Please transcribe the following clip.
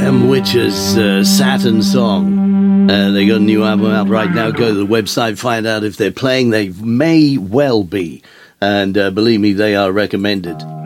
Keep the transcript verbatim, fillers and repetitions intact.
Damn Witches, uh, Saturn song. Uh, they got a new album out right now. Go to the website, find out if they're playing. They may well be. And uh, believe me, they are recommended.